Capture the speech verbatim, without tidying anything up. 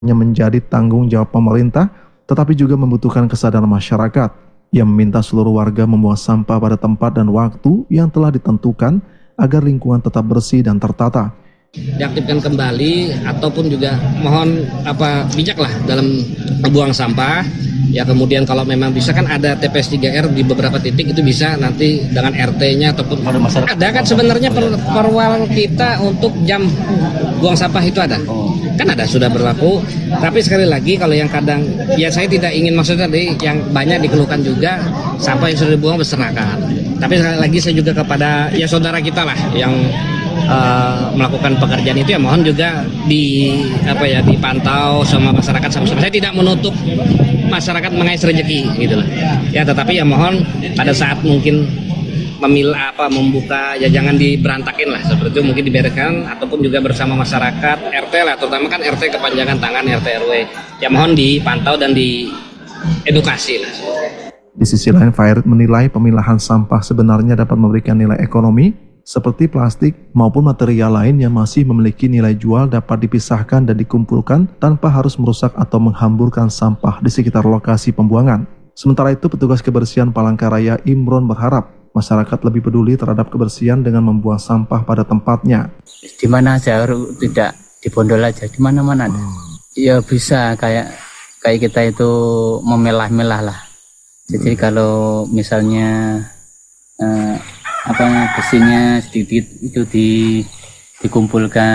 hanya menjadi tanggung jawab pemerintah, tetapi juga membutuhkan kesadaran masyarakat. Ia meminta seluruh warga membuang sampah pada tempat dan waktu yang telah ditentukan agar lingkungan tetap bersih dan tertata. Diaktifkan kembali ataupun juga mohon apa bijak lah dalam membuang sampah. Ya kemudian kalau memang bisa kan ada T P S tiga R di beberapa titik itu bisa nanti dengan R T-nya ataupun ada kan sebenarnya per, perwal kita untuk jam buang sampah itu ada. Kan ada sudah berlaku, tapi sekali lagi kalau yang kadang ya saya tidak ingin maksudnya tadi yang banyak dikeluhkan juga sampah yang sudah dibuang berserakan. Tapi sekali lagi saya juga kepada ya saudara kita lah yang uh, melakukan pekerjaan itu ya mohon juga di apa ya dipantau sama masyarakat sama-sama. Saya tidak menutup masyarakat mengais rezeki gitu loh. Ya tetapi ya mohon pada saat mungkin memilah apa membuka ya jangan diberantakin lah seperti itu, mungkin dibereskan ataupun juga bersama masyarakat R T lah, terutama kan R T kepanjangan tangan R T R W ya mohon dipantau dan diedukasi lah. Di sisi lain, Fairid menilai pemilahan sampah sebenarnya dapat memberikan nilai ekonomi seperti plastik maupun material lain yang masih memiliki nilai jual dapat dipisahkan dan dikumpulkan tanpa harus merusak atau menghamburkan sampah di sekitar lokasi pembuangan. Sementara itu, petugas kebersihan Palangkaraya Imron berharap masyarakat lebih peduli terhadap kebersihan dengan membuang sampah pada tempatnya. Di mana aja, tidak di bondol aja, di mana-mana. Hmm. Ya bisa kayak kayak kita itu memilah-milah lah. Jadi hmm. kalau misalnya eh, apa besinya sedikit itu di dikumpulkan.